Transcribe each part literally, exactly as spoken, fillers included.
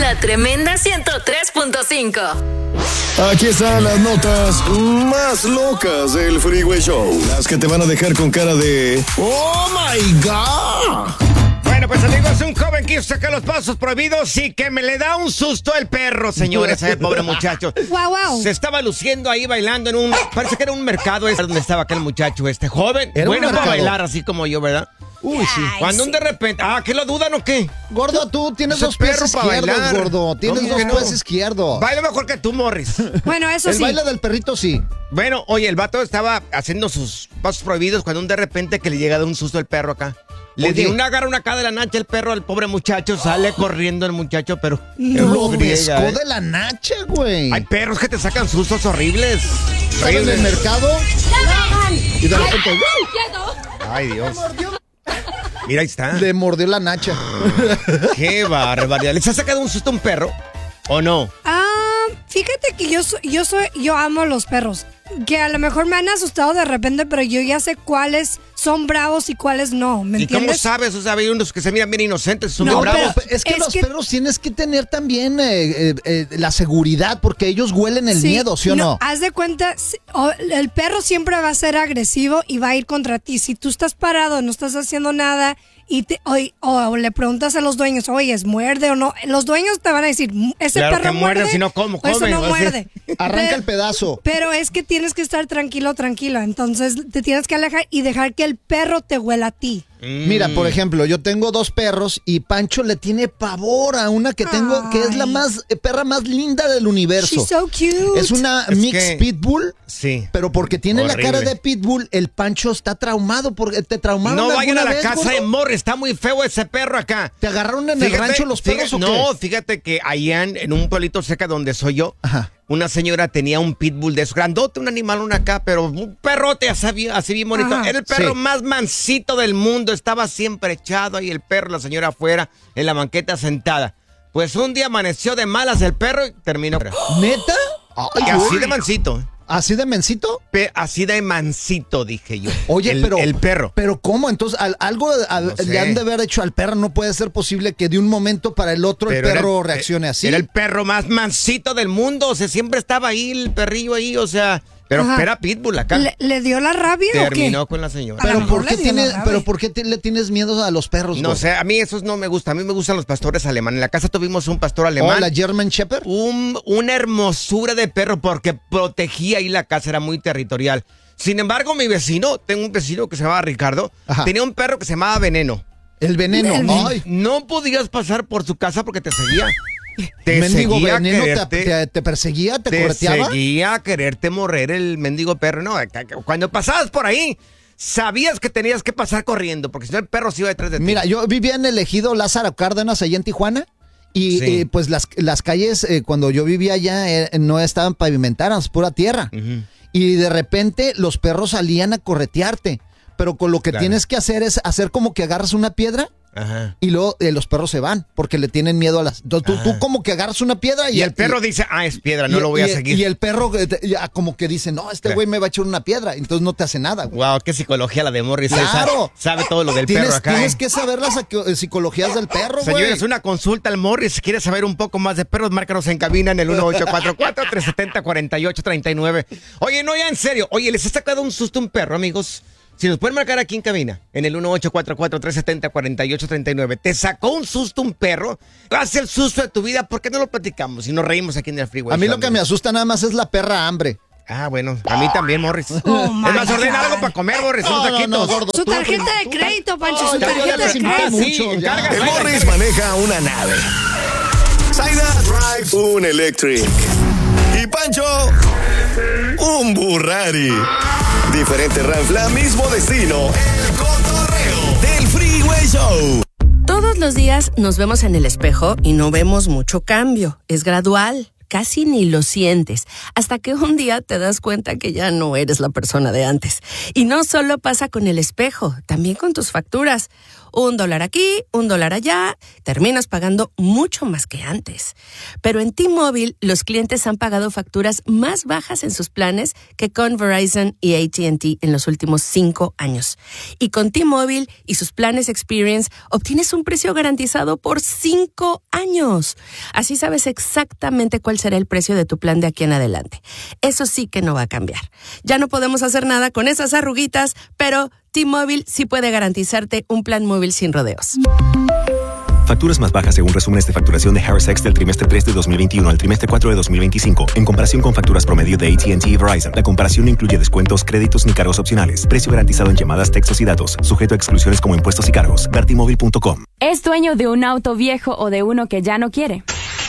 La Tremenda ciento tres punto cinco. Aquí están las notas más locas del Freeway Show. Las que te van a dejar con cara de ¡Oh, my God! Bueno, pues amigos, un joven quiso sacar los pasos prohibidos y que me le da un susto el perro, señores, a el pobre muchacho. Wow, wow. Se estaba luciendo ahí bailando en un... Parece que era un mercado ese donde estaba aquel muchacho, este joven. Era bueno un para mercado. bailar así como yo, ¿verdad? Uy, sí. Ay, Cuando sí. un de repente... Ah, ¿qué lo dudan o qué? Gordo, tú tienes Ese dos pies perro pa' izquierdos, bailar. gordo. Tienes ¿Cómo dos que no? pies izquierdos. Baila mejor que tú, Morris. Bueno, eso El sí. baile del perrito, sí. Bueno, oye, el vato estaba haciendo sus pasos prohibidos cuando un de repente que le llega de un susto el perro acá. Le Oye. dio una agarra una acá de la nacha el perro al pobre muchacho, sale corriendo el muchacho, pero No. Lo friega, pescó ¿eh? de la nacha, güey. Hay perros que te sacan sustos horribles. Estaba en el Horribles. mercado y de repente Ay, Dios. Mira, ahí está. le mordió la nacha. Qué barbaridad. ¿Les ha sacado un susto a un perro? ¿O no? Ah, fíjate que yo soy, yo soy, yo amo los perros. Que a lo mejor me han asustado de repente, pero yo ya sé cuáles son bravos y cuáles no. ¿Me ¿Y cómo entiendes? sabes? O sea, hay unos que se miran bien inocentes, son No, bien bravos. pero- Es que Es los que- perros tienes que tener también eh, eh, eh, la seguridad porque ellos huelen el Sí, miedo, ¿sí o no? Haz de cuenta, si- o- el perro siempre va a ser agresivo y va a ir contra ti. Si tú estás parado, no estás haciendo nada y te, o, o le preguntas a los dueños, oye, ¿muerde o no? Los dueños te van a decir, ese Claro perro que muerde, muerde, si no, ¿cómo o eso come? no O sea, muerde. Arranca Pe- el pedazo. Pero es que tienes que estar tranquilo, tranquilo. Entonces te tienes que alejar y dejar que el perro te huela a ti. Mira, por ejemplo, yo tengo dos perros y Pancho le tiene pavor a una que tengo, que es la Ay. más eh, perra más linda del universo. She's so cute. Es una Es mix que- pitbull, Sí. pero porque tiene la Horrible. cara de pitbull, el Pancho está traumado. Porque ¿Te traumaron No vayan alguna a la vez, casa gordo? de Morris, está muy feo ese perro acá. ¿Te agarraron en el rancho los perros fíjate- o qué? No, fíjate que allá en, en un pueblito cerca donde soy yo, Ajá. una señora tenía un pitbull de esos, grandote, un animal una acá, pero un perrote así, así bien bonito. Ajá. Era el perro Sí. más mansito del mundo, estaba siempre echado ahí el perro, la señora afuera, en la banqueta sentada. Pues un día amaneció de malas el perro y terminó. ¿Neta? Ay, Y así güey. de mansito. ¿Así de mencito? Pe- así de mansito, dije yo. Oye, el, pero... El perro. ¿Pero cómo? Entonces, al- algo al- No sé. le han de haber hecho al perro. No puede ser posible que de un momento para el otro Pero el perro era el- reaccione así. Era el perro más mansito del mundo. O sea, siempre estaba ahí el perrillo ahí, o sea. Pero Ajá. era pitbull acá. ¿Le, le dio la rabia o qué? Terminó con la señora. A lo Pero mejor ¿por qué, le dio tiene, la rabia. pero ¿por qué te- le tienes miedo a los perros? No güey? sé, a mí esos no me gustan. A mí me gustan los pastores alemanes. En la casa tuvimos un pastor ¿O alemán. la German Shepherd? Un, una hermosura de perro porque protegía ahí la casa, era muy territorial. Sin embargo, mi vecino, tengo un vecino que se llamaba Ricardo, Ajá. tenía un perro que se llamaba Veneno. El veneno. El- Ay, No podías pasar por su casa porque te seguía. Te mendigo seguía a veneno te, quererte. te- te perseguía, te, Te correteaba. seguía a quererte morrer el mendigo perro. No, cuando pasabas por ahí, sabías que tenías que pasar corriendo, porque si no el perro se iba detrás de ti. Mira, yo vivía en el ejido Lázaro Cárdenas, allá en Tijuana. Y Sí. eh, pues las, las calles, eh, cuando yo vivía allá, eh, no estaban pavimentadas, pura tierra. Ujú. Y de repente los perros salían a corretearte. Pero con lo que Claro. tienes que hacer es hacer como que agarras una piedra Ajá. y luego eh, los perros se van porque le tienen miedo a las... Entonces, tú, Ah. tú como que agarras una piedra y... Y el perro dice, ah, es piedra, no y- lo voy a y- seguir. Y el perro eh, te- ya como que dice, no, este Claro. güey me va a echar una piedra. Entonces no te hace nada, güey. Wow, qué psicología la de Morris. ¿eh? Claro. Sabe, sabe todo lo del Tienes, perro acá. tienes ¿eh? que saber las psico- eh, psicologías del perro, güey. Señores, una consulta al Morris. Si quieres saber un poco más de perros, márcanos en cabina en el uno ocho cuatro cuatro, tres siete cero, cuatro ocho tres nueve. Oye, no, ya en serio. Oye, ¿les ha sacado un susto un perro, amigos? Si nos pueden marcar aquí en cabina, en el uno ocho cuatro cuatro, tres siete cero, cuatro ocho tres nueve. ¿Te sacó un susto un perro? ¿Hace el susto de tu vida? ¿Por qué no lo platicamos y nos reímos aquí en el Freeway A mí Show, lo que me amigos? asusta nada más es la perra hambre. Ah, bueno, a mí también, Morris. Oh, my es más, ordena God. algo para comer, Morris. unos taquitos. gordo. Su tú- tarjeta tú- de crédito, Pancho, su Ay, ya, ya tarjeta les de invité crédito. mucho, Sí, ya. encarga. El Morris maneja una nave. Zaida drive un electric. Y Pancho, un Burrari. Diferente ranfla, mismo destino. El cotorreo del Freeway Show. Todos los días nos vemos en el espejo y no vemos mucho cambio. Es gradual. casi ni lo sientes, hasta que un día te das cuenta que ya no eres la persona de antes. Y no solo pasa con el espejo, también con tus facturas. Un dólar aquí, un dólar allá, terminas pagando mucho más que antes. Pero en T-Mobile, los clientes han pagado facturas más bajas en sus planes que con Verizon y A T and T en los últimos cinco años. Y con T-Mobile y sus planes Experience, obtienes un precio garantizado por cinco años. Así sabes exactamente cuál será el precio de tu plan de aquí en adelante. Eso sí que no va a cambiar. Ya no podemos hacer nada con esas arruguitas, pero T-Mobile sí puede garantizarte un plan móvil sin rodeos. Facturas más bajas según resúmenes de facturación de Harris X del trimestre tres de dos mil veintiuno al trimestre cuatro de dos mil veinticinco, en comparación con facturas promedio de A T and T y Verizon. La comparación no incluye descuentos, créditos ni cargos opcionales. Precio garantizado en llamadas, textos y datos. Sujeto a exclusiones como impuestos y cargos. ver t mobile punto com. ¿Es dueño de un auto viejo o de uno que ya no quiere?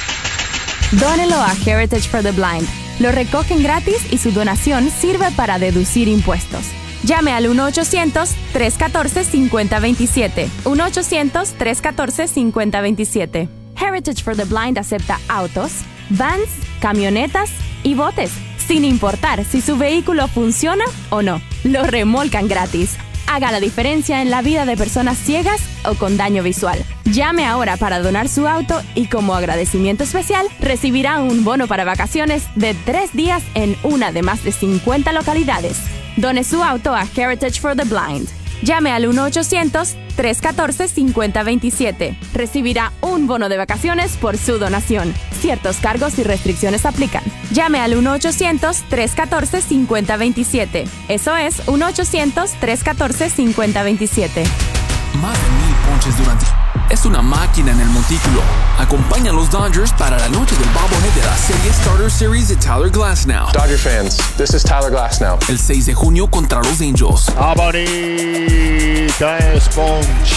Dónelo a Heritage for the Blind. Lo recogen gratis y su donación sirve para deducir impuestos. Llame al uno ochocientos, tres uno cuatro, cinco cero dos siete. uno ochocientos, tres uno cuatro, cinco cero dos siete. Heritage for the Blind acepta autos, vans, camionetas y botes, sin importar si su vehículo funciona o no. Lo remolcan gratis. Haga la diferencia en la vida de personas ciegas o con daño visual. Llame ahora para donar su auto y como agradecimiento especial recibirá un bono para vacaciones de tres días en una de más de cincuenta localidades. Done su auto a Heritage for the Blind. Llame al uno ochocientos, tres uno cuatro, cinco cero dos siete. Recibirá un bono de vacaciones por su donación. Ciertos cargos y restricciones aplican. Llame al uno ochocientos, tres uno cuatro, cinco cero dos siete. Eso es uno ochocientos, tres uno cuatro, cinco cero dos siete. Más de mil ponches durante... Es una máquina en el montículo. Acompaña a los Dodgers para la noche del bobblehead de la serie Starter Series de Tyler Glasnow. Dodger fans, this is Tyler Glasnow. El seis de junio contra los Angels. ¡Ah, bonita es ponche!